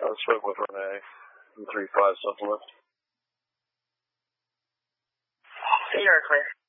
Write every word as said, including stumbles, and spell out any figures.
I spoke with Renee in three five supplement. You're clear.